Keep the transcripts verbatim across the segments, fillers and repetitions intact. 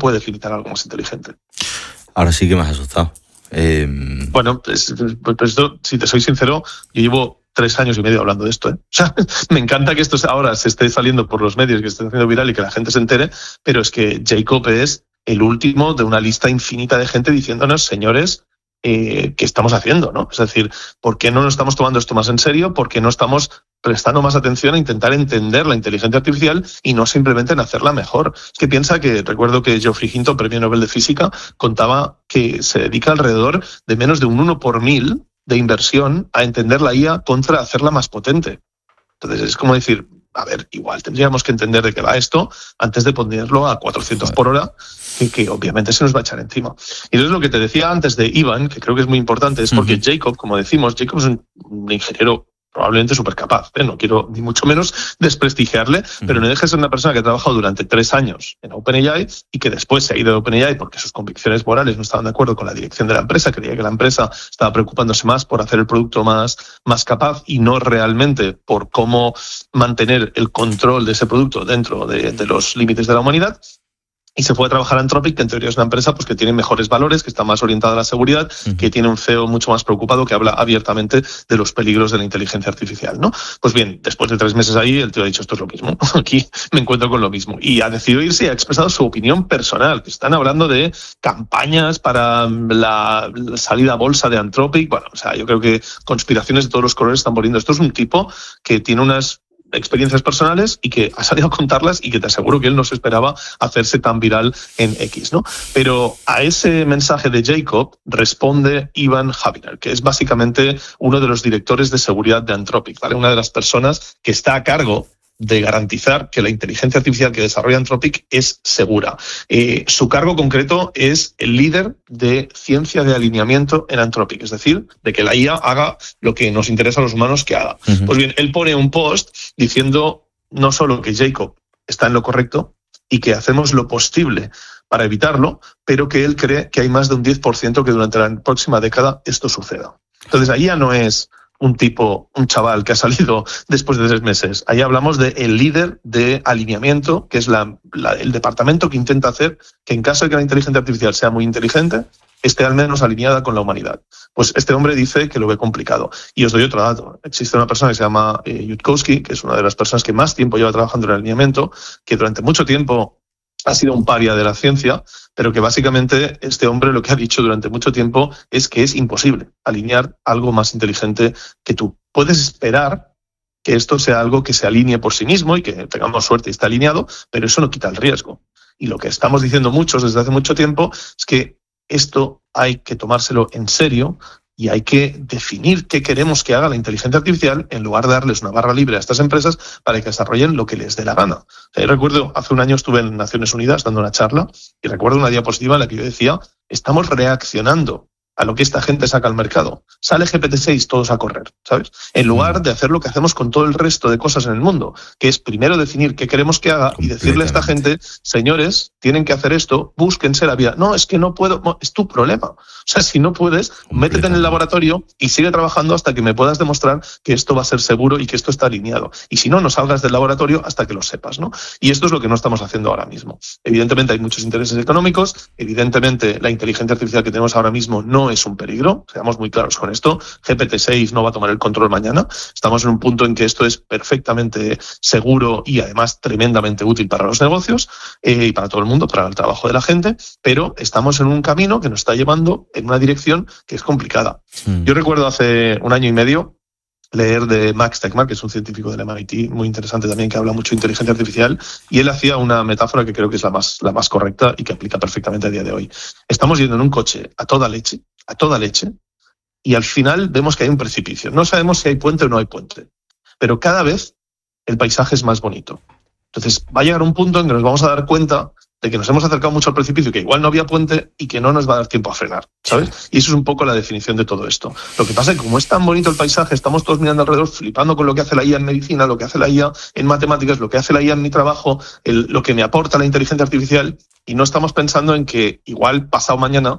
puedes limitar algo más inteligente. Ahora sí que me has asustado. Eh... Bueno, pues, pues esto, si te soy sincero, yo llevo tres años y medio hablando de esto, ¿eh? O sea, me encanta que esto ahora se esté saliendo por los medios, que esté haciendo viral y que la gente se entere, pero es que Jacob es el último de una lista infinita de gente diciéndonos, señores, eh, ¿qué estamos haciendo, no? Es decir, ¿por qué no nos estamos tomando esto más en serio? ¿Por qué no estamos prestando más atención a intentar entender la inteligencia artificial y no simplemente en hacerla mejor? Es que piensa que, recuerdo que Geoffrey Hinton, premio Nobel de Física, contaba que se dedica alrededor de menos de un uno por mil de inversión a entender la I A contra hacerla más potente. Entonces es como decir, a ver, igual tendríamos que entender de qué va esto antes de ponerlo a cuatrocientos por hora, que, que obviamente se nos va a echar encima. Y entonces lo que te decía antes de Ivan, que creo que es muy importante, es porque uh-huh. Jacob, como decimos, Jacob es un, un ingeniero probablemente súper capaz, ¿eh? No quiero ni mucho menos desprestigiarle, uh-huh. pero no deja de ser una persona que ha trabajado durante tres años en OpenAI y que después se ha ido de OpenAI porque sus convicciones morales no estaban de acuerdo con la dirección de la empresa, creía que la empresa estaba preocupándose más por hacer el producto más, más capaz y no realmente por cómo mantener el control de ese producto dentro de, de los límites de la humanidad. Y se fue a trabajar a Anthropic, que en teoría es una empresa pues que tiene mejores valores, que está más orientada a la seguridad, uh-huh. que tiene un C E O mucho más preocupado, que habla abiertamente de los peligros de la inteligencia artificial, ¿no? Pues bien, después de tres meses ahí, el tío ha dicho, esto es lo mismo. Aquí me encuentro con lo mismo. Y ha decidido irse y ha expresado su opinión personal, que están hablando de campañas para la, la salida a bolsa de Anthropic. Bueno, o sea, yo creo que conspiraciones de todos los colores están poniendo. Esto es un tipo que tiene unas experiencias personales y que ha salido a contarlas y que te aseguro que él no se esperaba hacerse tan viral en X, ¿no? Pero a ese mensaje de Jacob responde Ivan Haviner, que es básicamente uno de los directores de seguridad de Anthropic, ¿vale? Una de las personas que está a cargo de garantizar que la inteligencia artificial que desarrolla Anthropic es segura. Eh, su cargo concreto es el líder de ciencia de alineamiento en Anthropic, es decir, de que la I A haga lo que nos interesa a los humanos que haga. Uh-huh. Pues bien, él pone un post diciendo no solo que Jacob está en lo correcto y que hacemos lo posible para evitarlo, pero que él cree que hay más de un diez por ciento que durante la próxima década esto suceda. Entonces, ahí ya no es un tipo, un chaval que ha salido después de tres meses. Ahí hablamos de el líder de alineamiento, que es la, la, el departamento que intenta hacer que en caso de que la inteligencia artificial sea muy inteligente, esté al menos alineada con la humanidad. Pues este hombre dice que lo ve complicado. Y os doy otro dato. Existe una persona que se llama eh, Yudkowsky, que es una de las personas que más tiempo lleva trabajando en el alineamiento, que durante mucho tiempo ha sido un paria de la ciencia, pero que básicamente este hombre lo que ha dicho durante mucho tiempo es que es imposible alinear algo más inteligente que tú. Puedes esperar que esto sea algo que se alinee por sí mismo y que tengamos suerte y esté alineado, pero eso no quita el riesgo. Y lo que estamos diciendo muchos desde hace mucho tiempo es que esto hay que tomárselo en serio y hay que definir qué queremos que haga la inteligencia artificial en lugar de darles una barra libre a estas empresas para que desarrollen lo que les dé la gana. O sea, yo recuerdo, hace un año estuve en Naciones Unidas dando una charla y recuerdo una diapositiva en la que yo decía, estamos reaccionando a lo que esta gente saca al mercado. Sale G P T seis, todos a correr, ¿sabes? En lugar de hacer lo que hacemos con todo el resto de cosas en el mundo, que es primero definir qué queremos que haga y decirle a esta gente, señores, tienen que hacer esto, búsquense la vía. No, es que no puedo, no, es tu problema. O sea, si no puedes, métete en el laboratorio y sigue trabajando hasta que me puedas demostrar que esto va a ser seguro y que esto está alineado. Y si no, no salgas del laboratorio hasta que lo sepas, ¿no? Y esto es lo que no estamos haciendo ahora mismo. Evidentemente hay muchos intereses económicos, evidentemente la inteligencia artificial que tenemos ahora mismo no es un peligro, seamos muy claros con esto. G P T seis no va a tomar el control mañana. Estamos en un punto en que esto es perfectamente seguro y además tremendamente útil para los negocios eh, y para todo el mundo, para el trabajo de la gente, pero estamos en un camino que nos está llevando en una dirección que es complicada. Mm. Yo recuerdo hace un año y medio leer de Max Tegmark, que es un científico del M I T muy interesante también, que habla mucho de inteligencia artificial, y él hacía una metáfora que creo que es la más, la más correcta y que aplica perfectamente a día de hoy. Estamos yendo en un coche a toda leche, a toda leche, y al final vemos que hay un precipicio. No sabemos si hay puente o no hay puente, pero cada vez el paisaje es más bonito. Entonces va a llegar un punto en que nos vamos a dar cuenta de que nos hemos acercado mucho al precipicio, que igual no había puente y que no nos va a dar tiempo a frenar, ¿sabes? Y eso es un poco la definición de todo esto. Lo que pasa es que como es tan bonito el paisaje, estamos todos mirando alrededor, flipando con lo que hace la I A en medicina, lo que hace la I A en matemáticas, lo que hace la I A en mi trabajo, el, lo que me aporta la inteligencia artificial, y no estamos pensando en que igual pasado mañana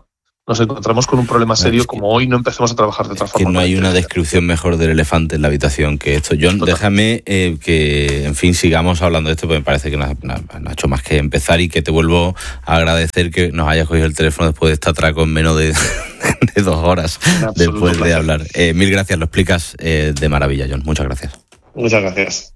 nos encontramos con un problema serio, es que, como hoy no empecemos a trabajar de otra forma. Que no hay una descripción mejor del elefante en la habitación que esto. John, Total. déjame eh, que, en fin, sigamos hablando de esto, porque me parece que no, no, no ha hecho más que empezar, y que te vuelvo a agradecer que nos hayas cogido el teléfono después de este atraco en menos de, de dos horas después de hablar. Eh, mil gracias, lo explicas eh, de maravilla, John. Muchas gracias. Muchas gracias.